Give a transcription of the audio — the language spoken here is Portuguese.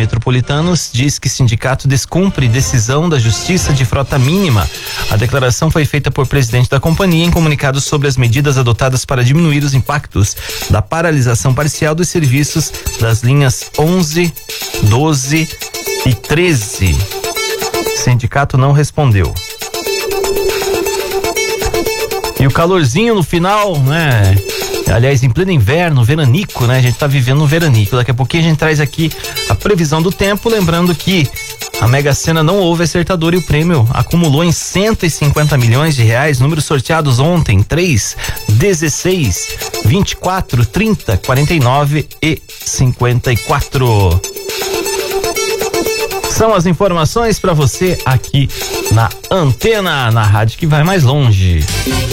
Metropolitanos diz que sindicato descumpre decisão da Justiça de frota mínima. A declaração foi feita por presidente da companhia em comunicado sobre as medidas adotadas para diminuir os impactos da paralisação parcial dos serviços das linhas 11, 12 e 13. O sindicato não respondeu. E o calorzinho no final, né? Aliás, em pleno inverno, veranico, né? A gente tá vivendo um veranico. Daqui a pouquinho a gente traz aqui a previsão do tempo, lembrando que a Mega Sena não houve acertador e o prêmio acumulou em 150 milhões de reais. Números sorteados ontem: 3, 16, 24, 30, 49 e 54. São as informações para você aqui na Antena, na rádio que vai mais longe.